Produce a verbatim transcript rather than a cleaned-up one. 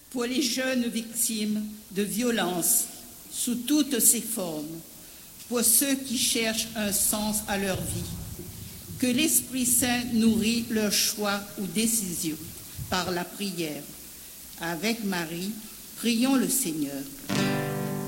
pour les jeunes victimes de violences sous toutes ses formes, pour ceux qui cherchent un sens à leur vie. Que l'Esprit Saint nourrit leurs choix ou décisions par la prière. Avec Marie, prions le Seigneur.